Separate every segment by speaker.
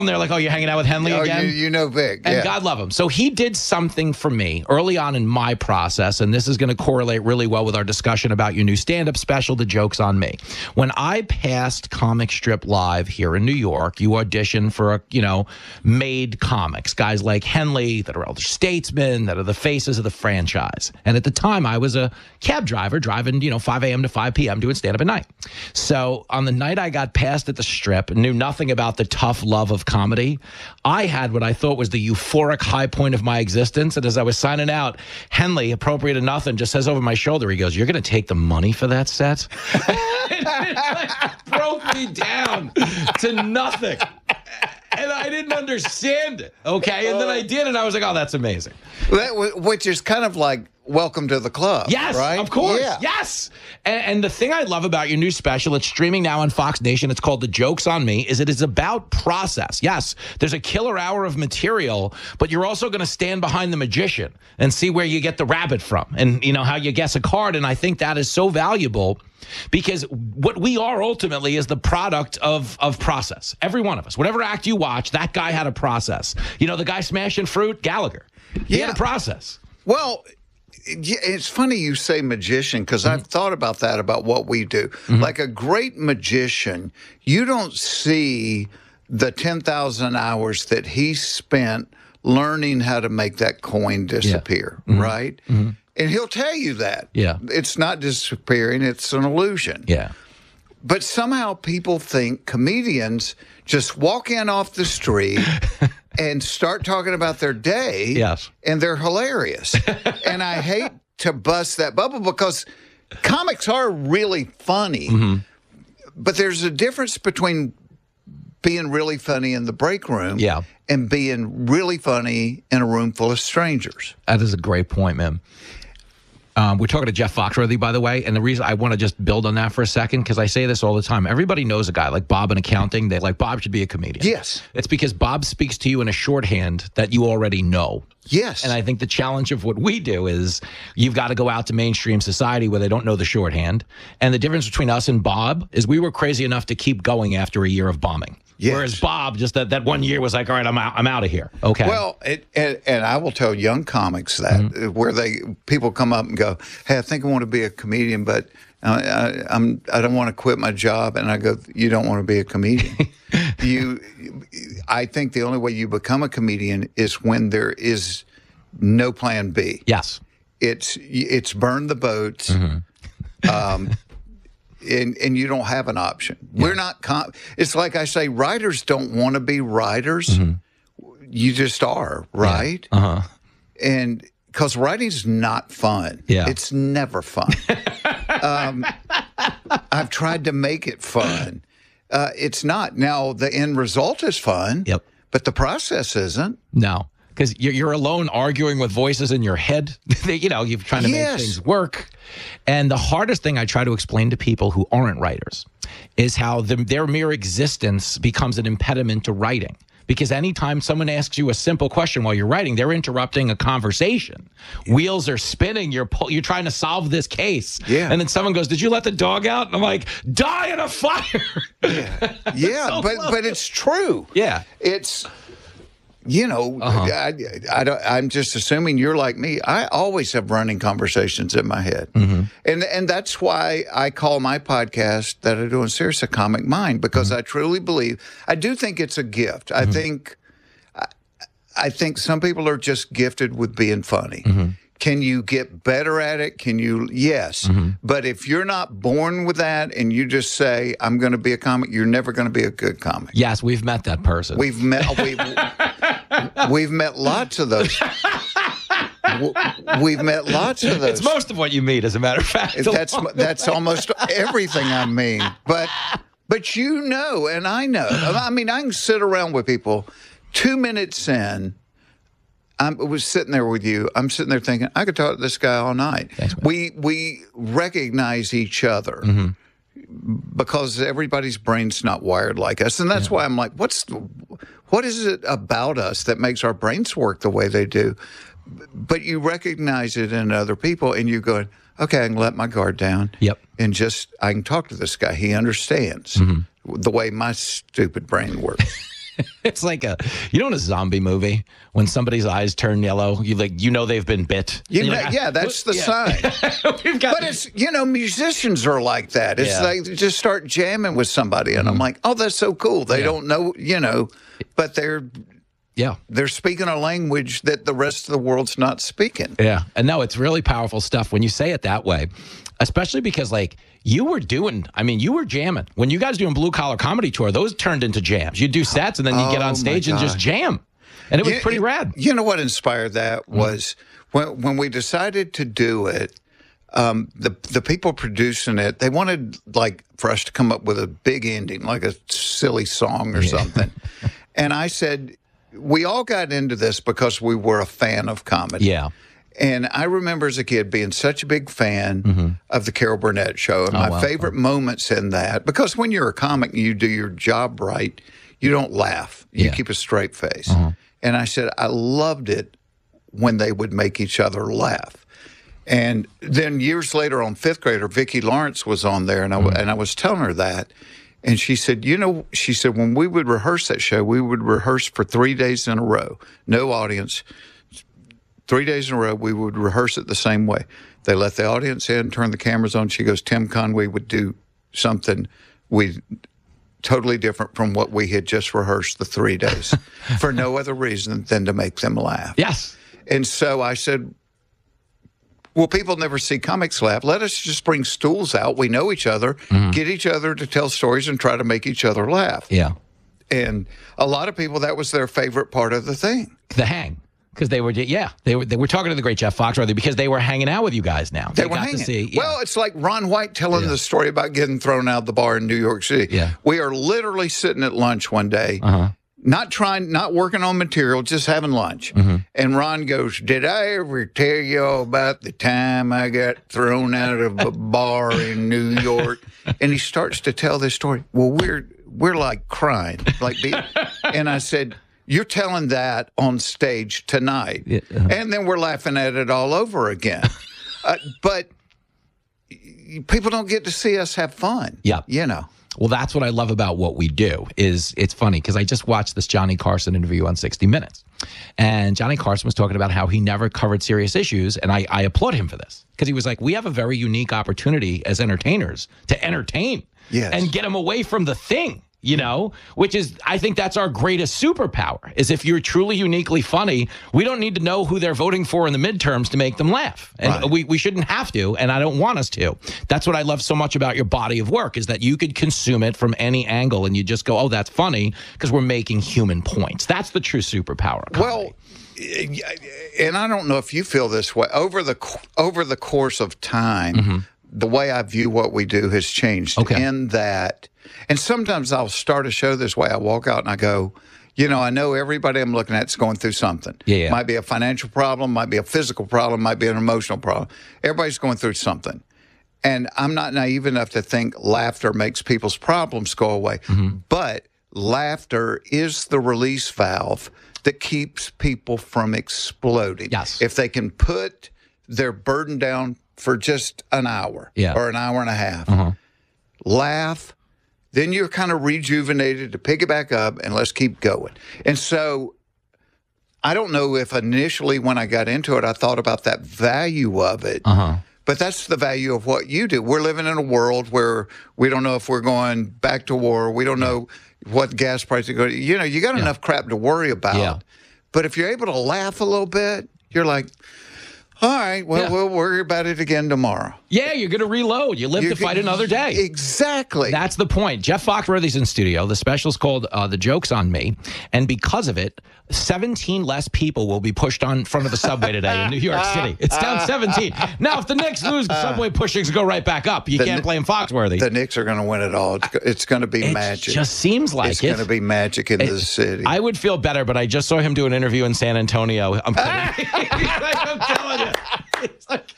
Speaker 1: And they're like, oh, you're hanging out with Henley again?
Speaker 2: You know Vic.
Speaker 1: And
Speaker 2: yeah.
Speaker 1: God love him. So he did something for me early on in my process, and this is going to correlate really well with our discussion about your new stand-up special, The Joke's on Me. When I passed Comic Strip Live here in New York, you audition for, made comics, guys like Henley that are elder statesmen, that are the faces of the franchise. And at the time, I was a cab driver driving, 5 a.m. to 5 p.m. doing stand-up at night. So on the night I got passed at the Strip, knew nothing about the tough love of comedy, I had what I thought was the euphoric high point of my existence. And as I was signing out, Henley, appropriate or nothing, just says over my shoulder, he goes, "You're going to take the money for that set?" It broke me down to nothing. And I didn't understand it, okay? And then I did, and I was like, oh, that's amazing.
Speaker 2: Which is kind of like welcome to the club.
Speaker 1: Yes,
Speaker 2: right?
Speaker 1: Of course.
Speaker 2: Yeah.
Speaker 1: Yes. And the thing I love about your new special, it's streaming now on Fox Nation. It's called The Joke's on Me, is it is about process. Yes, there's a killer hour of material, but you're also going to stand behind the magician and see where you get the rabbit from and, how you guess a card. And I think that is so valuable because what we are ultimately is the product of process. Every one of us. Whatever act you watch, that guy had a process. The guy smashing fruit, Gallagher. He had a process.
Speaker 2: Well, it's funny you say magician because I've thought about that, about what we do. Like a great magician, you don't see the 10,000 hours that he spent learning how to make that coin disappear, right? And he'll tell you that.
Speaker 1: Yeah.
Speaker 2: It's not disappearing, it's an illusion.
Speaker 1: Yeah.
Speaker 2: But somehow people think comedians just walk in off the street and start talking about their day.
Speaker 1: Yes.
Speaker 2: And they're hilarious. And I hate to bust that bubble because comics are really funny. But there's a difference between being really funny in the break room and being really funny in a room full of strangers.
Speaker 1: That is a great point, man. We're talking to Jeff Foxworthy, by the way, and the reason I want to just build on that for a second, because I say this all the time. Everybody knows a guy like Bob in accounting. They like, Bob should be a comedian.
Speaker 2: Yes.
Speaker 1: It's because Bob speaks to you in a shorthand that you already know.
Speaker 2: Yes.
Speaker 1: And I think the challenge of what we do is you've got to go out to mainstream society where they don't know the shorthand. And the difference between us and Bob is we were crazy enough to keep going after a year of bombing. Yes. Whereas Bob, just that 1 year was like, all right, I'm out of here. Okay.
Speaker 2: Well, and I will tell young comics that where people come up and go, hey, I think I want to be a comedian, but I don't want to quit my job. And I go, you don't want to be a comedian. I think the only way you become a comedian is when there is no plan B.
Speaker 1: Yes.
Speaker 2: It's burn the boats. And you don't have an option. Yeah. We're not. It's like I say, writers don't want to be writers. You just are, right?
Speaker 1: Yeah.
Speaker 2: And because writing's not fun.
Speaker 1: Yeah.
Speaker 2: It's never fun. I've tried to make it fun. It's not. Now the end result is fun.
Speaker 1: Yep.
Speaker 2: But the process isn't.
Speaker 1: No. Because you're alone arguing with voices in your head. You're trying to make things work. And the hardest thing I try to explain to people who aren't writers is how their mere existence becomes an impediment to writing. Because anytime someone asks you a simple question while you're writing, they're interrupting a conversation. Wheels are spinning. You're trying to solve this case.
Speaker 2: Yeah.
Speaker 1: And then someone goes, "Did you let the dog out?" And I'm like, "Die in a fire."
Speaker 2: Yeah. So but it's true.
Speaker 1: Yeah.
Speaker 2: It's... I'm just assuming you're like me. I always have running conversations in my head. And that's why I call my podcast that I do on Sirius a Comic Mind, because I truly believe, I do think it's a gift. I think some people are just gifted with being funny. Can you get better at it? Can you? Yes. But if you're not born with that and you just say, I'm going to be a comic, you're never going to be a good comic.
Speaker 1: Yes, we've met that person.
Speaker 2: We've met lots of those. We've met lots of those.
Speaker 1: It's most of what you meet, as a matter of fact.
Speaker 2: That's almost everything I mean. But and I know. I mean, I can sit around with people 2 minutes in. I was sitting there with you. I'm sitting there thinking, I could talk to this guy all night.
Speaker 1: Thanks,
Speaker 2: we recognize each other because everybody's brain's not wired like us. And that's why I'm like, what is it about us that makes our brains work the way they do? But you recognize it in other people, and you're going, okay, I can let my guard down.
Speaker 1: Yep.
Speaker 2: And I can talk to this guy. He understands the way my stupid brain works.
Speaker 1: It's like in a zombie movie when somebody's eyes turn yellow, they've been bit.
Speaker 2: That's the sign. But it's, musicians are like that. It's like they just start jamming with somebody, and I'm like, oh, that's so cool. They don't know, but they're speaking a language that the rest of the world's not speaking.
Speaker 1: Yeah, and no, it's really powerful stuff when you say it that way, especially because you were jamming. When you guys doing Blue Collar Comedy Tour, those turned into jams. You do sets and then you get on stage and just jam. And it was pretty rad.
Speaker 2: You know what inspired that was when we decided to do it, the people producing it, they wanted for us to come up with a big ending, like a silly song or something. And I said, we all got into this because we were a fan of comedy.
Speaker 1: Yeah.
Speaker 2: And I remember as a kid being such a big fan of the Carol Burnett show. And my favorite moments in that, because when you're a comic and you do your job right, you don't laugh. You keep a straight face. And I said, I loved it when they would make each other laugh. And then years later on Fifth Grader, Vicki Lawrence was on there, and I was telling her that. And she said, when we would rehearse that show, we would rehearse for 3 days in a row, no audience. 3 days in a row, we would rehearse it the same way. They let the audience in, turn the cameras on. She goes, Tim Conway would do something totally different from what we had just rehearsed the 3 days for no other reason than to make them laugh.
Speaker 1: Yes.
Speaker 2: And so I said, well, people never see comics laugh. Let us just bring stools out. We know each other, get each other to tell stories and try to make each other laugh.
Speaker 1: Yeah.
Speaker 2: And a lot of people, that was their favorite part of the thing.
Speaker 1: The hang. Because they were talking to the great Jeff Foxworthy because they were hanging out with you guys now.
Speaker 2: They were hanging. To see, Well, it's like Ron White telling the story about getting thrown out the bar in New York City.
Speaker 1: Yeah.
Speaker 2: We are literally sitting at lunch one day, not working on material, just having lunch. And Ron goes, did I ever tell you about the time I got thrown out of a bar in New York? And he starts to tell this story. Well, we're like crying. And I said, you're telling that on stage tonight. Yeah, and then we're laughing at it all over again. But people don't get to see us have fun.
Speaker 1: Yeah.
Speaker 2: Well,
Speaker 1: that's what I love about what we do is it's funny because I just watched this Johnny Carson interview on 60 Minutes. And Johnny Carson was talking about how he never covered serious issues. And I applaud him for this because he was like, we have a very unique opportunity as entertainers to entertain and get them away from the thing. Which is, I think that's our greatest superpower, is if you're truly uniquely funny, we don't need to know who they're voting for in the midterms to make them laugh. And we shouldn't have to, and I don't want us to. That's what I love so much about your body of work, is that you could consume it from any angle and you just go, oh, that's funny, because we're making human points. That's the true superpower of comedy.
Speaker 2: Well, and I don't know if you feel this way. Over the course of time, the way I view what we do has changed in that. And sometimes I'll start a show this way. I walk out and I go, I know everybody I'm looking at is going through something.
Speaker 1: Yeah.
Speaker 2: Might be a financial problem, might be a physical problem, might be an emotional problem. Everybody's going through something. And I'm not naive enough to think laughter makes people's problems go away. But laughter is the release valve that keeps people from exploding.
Speaker 1: Yes.
Speaker 2: If they can put their burden down for just an hour or an hour and a half, laugh, then you're kind of rejuvenated to pick it back up and let's keep going. And so I don't know if initially when I got into it, I thought about that value of it. But that's the value of what you do. We're living in a world where we don't know if we're going back to war. We don't know what gas prices are going to. You got enough crap to worry about.
Speaker 1: Yeah.
Speaker 2: But if you're able to laugh a little bit, you're like, all right, well, we'll worry about it again tomorrow.
Speaker 1: Yeah, you're going to reload. You live to fight another day.
Speaker 2: Exactly.
Speaker 1: That's the point. Jeff Foxworthy's in studio. The special's called The Joke's on Me. And because of it, 17 less people will be pushed on front of the subway today in New York City. It's down 17. Now, if the Knicks lose, subway pushings go right back up. You can't blame Foxworthy.
Speaker 2: The Knicks are going to win it all. It's going to be magic.
Speaker 1: It just seems like
Speaker 2: it's going to be magic in the city.
Speaker 1: I would feel better, but I just saw him do an interview in San Antonio. I'm kidding. I'm telling you. It's like,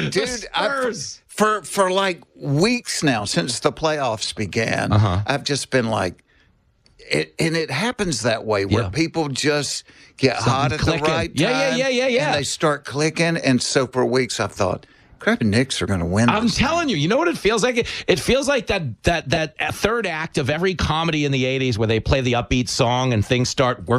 Speaker 2: dude, for like weeks now since the playoffs began, I've just been like, and it happens that way where people just get hot at the right time.
Speaker 1: Yeah.
Speaker 2: And they start clicking. And so for weeks I've thought, Crab and Nicks are going to win.
Speaker 1: I'm telling you, you know what it feels like? It feels like that third act of every comedy in the 80s where they play the upbeat song and things start working